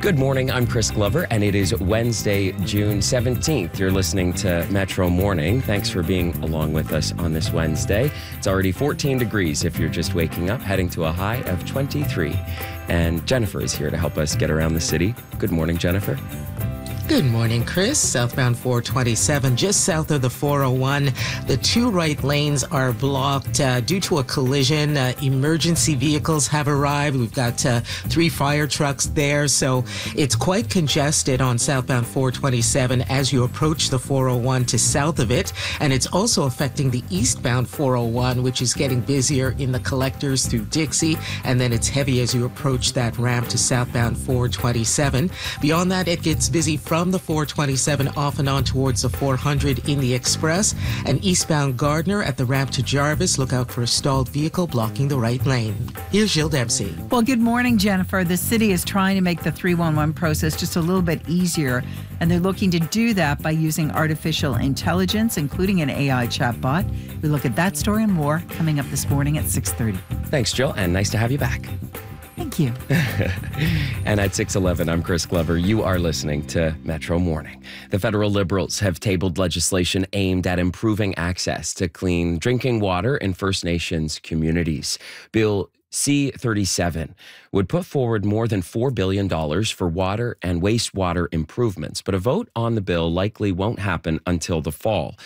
Good morning, I'm Chris Glover, and it is Wednesday, June 17th. You're listening to Metro Morning. Thanks for being along with us on this Wednesday. It's already 14 degrees if you're just waking up, heading to a high of 23. And Jennifer is here to help us get around the city. Good morning, Jennifer. Good morning, Chris. Southbound 427, just south of the 401. The two right lanes are blocked due to a collision. Emergency vehicles have arrived. We've got 3 fire trucks there, so it's quite congested on southbound 427 as you approach the 401 to south of it. And it's also affecting the eastbound 401, which is getting busier in the collectors through Dixie. And then it's heavy as you approach that ramp to southbound 427. Beyond that, it gets busy from the 427 off and on towards the 400 in the express, and eastbound Gardner at the ramp to Jarvis. Look out for a stalled vehicle blocking the right lane. Here's Jill Dempsey. Well, good morning, Jennifer. The city is trying to make the 311 process just a little bit easier, and they're looking to do that by using artificial intelligence, including an AI chatbot. We look at that story and more coming up this morning at 6:30. Thanks, Jill, and nice to have you back. Thank you. And at 6:11, I'm Chris Glover. You are listening to Metro Morning. The federal Liberals have tabled legislation aimed at improving access to clean drinking water in First Nations communities. Bill C-37 would put forward more than $4 billion for water and wastewater improvements, but a vote on the bill likely won't happen until the fall.